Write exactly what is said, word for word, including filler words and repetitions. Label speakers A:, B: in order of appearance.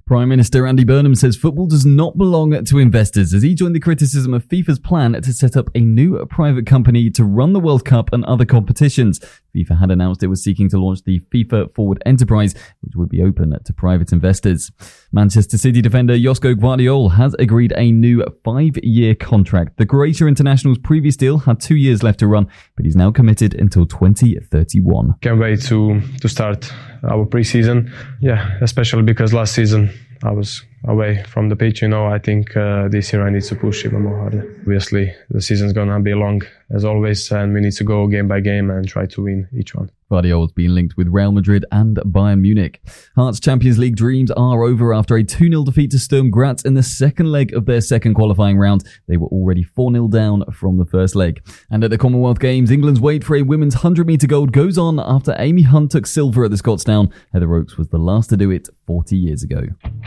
A: Prime Minister Andy Burnham says football does not belong to investors as he joined the criticism of FIFA's plan to set up a new private company to run the World Cup and other competitions. FIFA had announced it was seeking to launch the FIFA Forward Enterprise, which would be open to private investors. Manchester City defender Josko Gvardiol has agreed a new five-year contract. The Croatia international's previous deal had two years left to run, but he's now committed until twenty thirty-one.
B: Can't wait to, to start our pre-season. Yeah, especially because last season I was away from the pitch. You know, I think uh, this year I need to push even more harder. Obviously, the season's gonna be long as always, and we need to go game by game and try to win each one.
A: Gvardiol's been linked with Real Madrid and Bayern Munich. Hearts Champions League dreams are over after a two nil defeat to Sturm Graz in the second leg of their second qualifying round. They were already four nil down from the first leg. And at the Commonwealth Games, England's wait for a women's one hundred metre gold goes on after Amy Hunt took silver at the Scotstown. Heather Oakes was the last to do it forty years ago.